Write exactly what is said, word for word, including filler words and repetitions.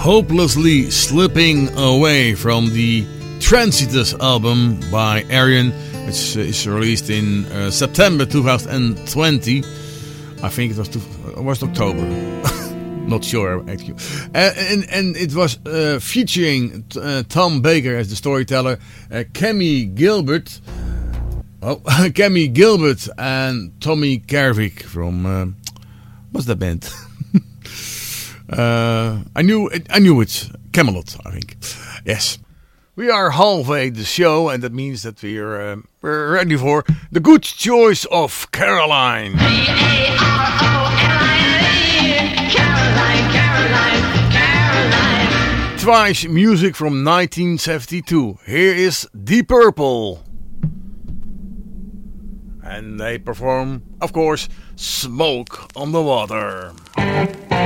Hopelessly Slipping Away from the Transitus album by Arian, which is released in uh, September twenty twenty. I think it was two, it was October. Not sure actually. Uh, and and it was uh, featuring uh, Tom Baker as the storyteller, uh, Kemi Gilbert, oh Kemi Gilbert and Tommy Kervik from uh, what's that band? uh, I knew it, I knew it. Camelot, I think. Yes. We are halfway the show, and that means that we're, uh, we're ready for the good choice of Caroline. C A R O L I N E Caroline, Caroline, Caroline. Twice music from nineteen seventy-two. Here is Deep Purple. And they perform, of course, Smoke on the Water.